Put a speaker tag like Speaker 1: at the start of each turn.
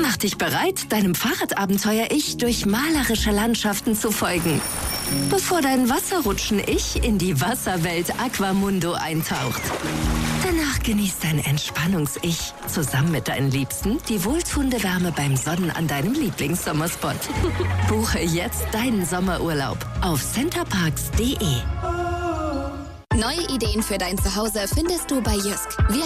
Speaker 1: Mach dich bereit, deinem Fahrradabenteuer-Ich durch malerische Landschaften zu folgen. Bevor dein Wasserrutschen-Ich in die Wasserwelt Aquamundo eintaucht. Danach genießt dein Entspannungs-Ich zusammen mit deinen Liebsten die wohltuende Wärme beim Sonnen an deinem Lieblingssommerspot. Buche jetzt deinen Sommerurlaub auf centerparks.de.
Speaker 2: Neue Ideen für dein Zuhause findest du bei Jysk. Wir